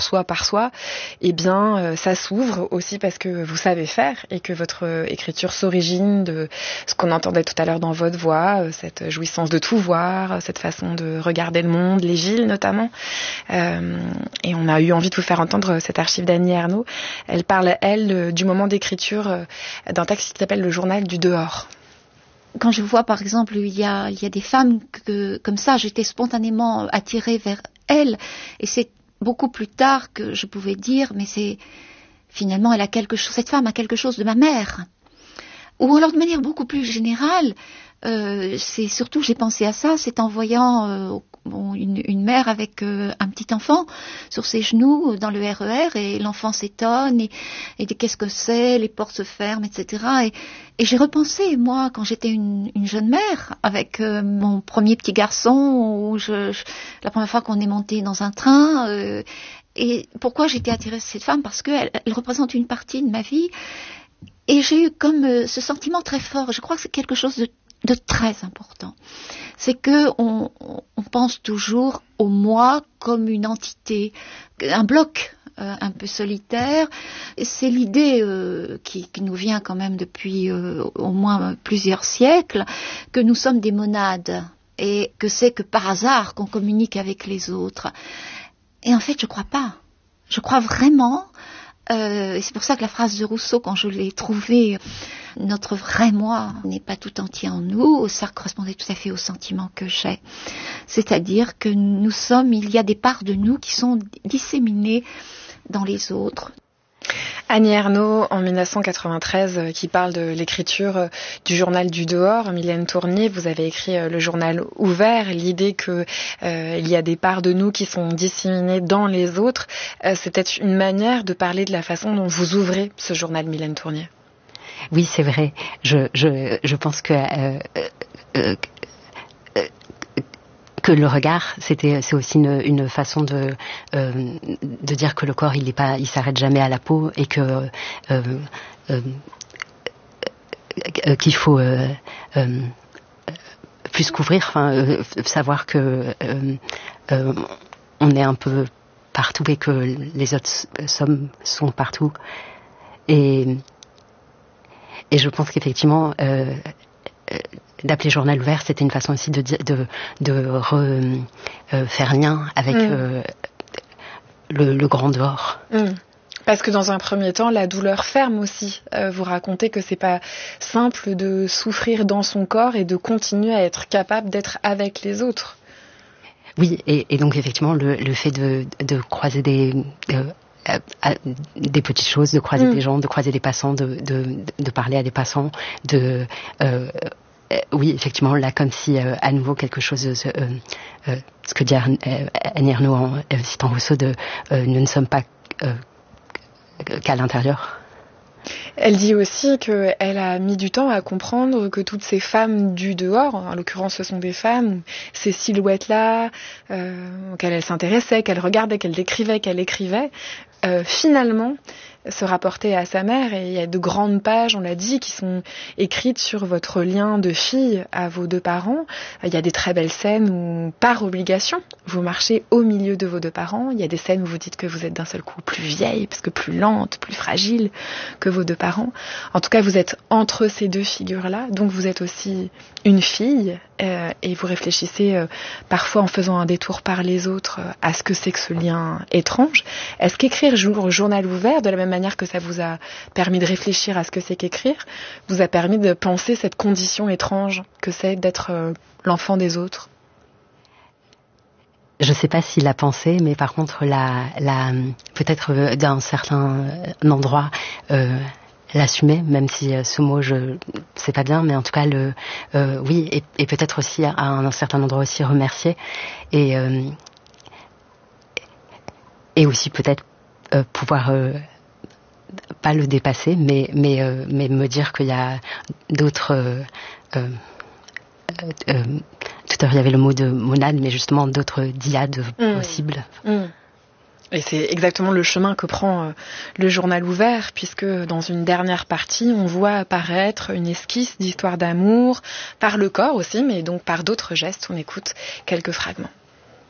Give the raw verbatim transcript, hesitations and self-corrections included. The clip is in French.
soi par soi, eh bien, euh, ça s'ouvre aussi parce que vous savez faire et que votre euh, écriture s'origine de ce qu'on entendait tout à l'heure dans votre voix, euh, cette jouissance de tout voir, euh, cette façon de regarder le monde, les villes notamment. Euh, et on a eu envie de vous faire entendre cette archive d'Annie Ernaux. Elle parle, elle, euh, du moment d'écriture euh, d'un texte qui s'appelle Le journal du dehors. Quand je vois, par exemple, il y a, il y a des femmes que, comme ça, j'étais spontanément attirée vers elles. Et c'est beaucoup plus tard que je pouvais dire, mais c'est, finalement, elle a quelque chose, cette femme a quelque chose de ma mère. Ou alors, de manière beaucoup plus générale, euh, c'est surtout, j'ai pensé à ça, c'est en voyant euh, bon, une, une mère avec euh, un petit enfant sur ses genoux dans le R E R, et l'enfant s'étonne et, et dit qu'est-ce que c'est, les portes se ferment, et cetera. Et, et j'ai repensé, moi, quand j'étais une, une jeune mère, avec euh, mon premier petit garçon, où je, je, la première fois qu'on est monté dans un train, euh, et pourquoi j'étais attirée sur cette femme? Parce qu'elle elle représente une partie de ma vie. Et j'ai eu comme euh, ce sentiment très fort, je crois que c'est quelque chose de, de très important. C'est que on, on pense toujours au moi comme une entité, un bloc euh, un peu solitaire. Et c'est l'idée euh, qui, qui nous vient quand même depuis euh, au moins plusieurs siècles, que nous sommes des monades et que c'est que par hasard qu'on communique avec les autres. Et en fait, je crois pas. Je crois vraiment... Euh, et c'est pour ça que la phrase de Rousseau, quand je l'ai trouvée, notre vrai moi n'est pas tout entier en nous, ça correspondait tout à fait au sentiment que j'ai. C'est-à-dire que nous sommes, il y a des parts de nous qui sont disséminées dans les autres. Annie Ernaux, en dix-neuf cent quatre-vingt-treize, qui parle de l'écriture euh, du journal du dehors. Mylène Tournier, vous avez écrit euh, le journal ouvert, l'idée que euh, il y a des parts de nous qui sont disséminées dans les autres. Euh, c'est peut-être une manière de parler de la façon dont vous ouvrez ce journal, Mylène Tournier. Oui, c'est vrai. Je, je, je pense que... Euh, euh, que le regard, c'était, c'est aussi une, une façon de, euh, de dire que le corps, il est pas, il s'arrête jamais à la peau et que euh, euh, euh, qu'il faut euh, euh, plus couvrir, enfin, euh, savoir que euh, euh, on est un peu partout et que les autres sommes sont partout. Et et je pense qu'effectivement. Euh, d'appeler journal ouvert, c'était une façon aussi de de de re, euh, faire lien avec mmh. euh, le, le grand dehors. Mmh. Parce que dans un premier temps, la douleur ferme aussi. Euh, vous racontez que c'est pas simple de souffrir dans son corps et de continuer à être capable d'être avec les autres. Oui, et, et donc effectivement, le, le fait de, de croiser des euh, à, à, des petites choses, de croiser mmh. des gens, de croiser des passants, de, de, de parler à des passants, de euh, Euh, oui, effectivement, là, comme si, euh, à nouveau, quelque chose, euh, euh, ce que dit euh, Annie Ernaux en euh, citant Rousseau, de euh, nous ne sommes pas euh, qu'à l'intérieur. Elle dit aussi qu'elle a mis du temps à comprendre que toutes ces femmes du dehors, en l'occurrence ce sont des femmes, ces silhouettes-là, euh, auxquelles elle s'intéressait, qu'elle regardait, qu'elle décrivait, qu'elle écrivait, euh, finalement se rapporter à sa mère. Et il y a de grandes pages, on l'a dit, qui sont écrites sur votre lien de fille à vos deux parents. Il y a des très belles scènes où, par obligation, vous marchez au milieu de vos deux parents. Il y a des scènes où vous dites que vous êtes d'un seul coup plus vieille, parce que plus lente, plus fragile que vos deux parents. En tout cas, vous êtes entre ces deux figures-là, donc vous êtes aussi une fille, euh, et vous réfléchissez euh, parfois en faisant un détour par les autres euh, à ce que c'est que ce lien étrange. Est-ce qu'écrire jour, journal ouvert, de la même manière que ça vous a permis de réfléchir à ce que c'est qu'écrire, vous a permis de penser cette condition étrange que c'est d'être euh, l'enfant des autres? Je ne sais pas s'il l'a pensé, mais par contre, la, la, peut-être euh, d'un certain endroit, euh, l'assumer, même si euh, ce mot, je sais pas bien, mais en tout cas, le, euh, oui, et, et peut-être aussi à un, un certain endroit aussi remercier, et, euh, et aussi peut-être euh, pouvoir euh, pas le dépasser, mais mais euh, mais me dire qu'il y a d'autres. Euh, euh, euh, tout à l'heure, il y avait le mot de monade, mais justement d'autres dyades mmh. possibles. Mmh. Et c'est exactement le chemin que prend euh, le journal ouvert, puisque dans une dernière partie, on voit apparaître une esquisse d'histoire d'amour, par le corps aussi, mais donc par d'autres gestes. On écoute quelques fragments.